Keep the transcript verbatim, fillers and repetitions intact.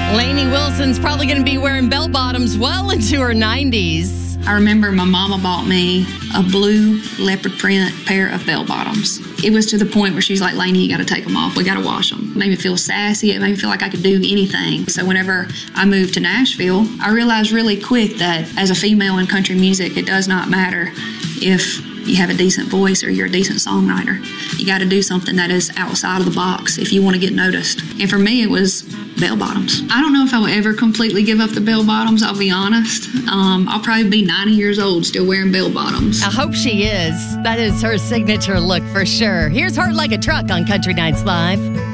Lainey Wilson's probably going to be wearing bell bottoms well into her nineties. I remember my mama bought me a blue leopard print pair of bell bottoms. It was to the point where she's like, Lainey, you got to take them off. We got to wash them. It made me feel sassy. It made me feel like I could do anything. So whenever I moved to Nashville, I realized really quick that as a female in country music, it does not matter if you have a decent voice or you're a decent songwriter. You got to do something that is outside of the box if you want to get noticed. And for me, it was bell bottoms. I don't know if I will ever completely give up the bell bottoms, I'll be honest. Um, I'll probably be ninety years old still wearing bell bottoms. I hope she is. That is her signature look for sure. Here's Heart Like a Truck on Country Nights Live.